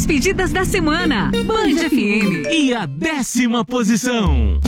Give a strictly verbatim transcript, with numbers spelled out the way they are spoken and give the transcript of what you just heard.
pedidas da semana. Band F M. E a décima posição.